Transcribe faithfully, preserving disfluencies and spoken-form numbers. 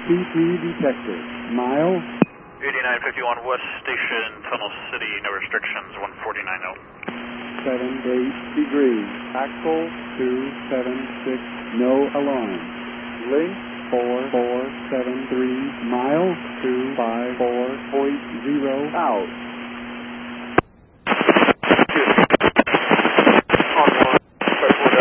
T P detected. Mile. eighty-nine fifty-one West Station, Tunnel City, no restrictions, one forty-nine oh. seven eight degrees. Axle two seven six, no alarm. Link four four seven three, mile two five four point zero out.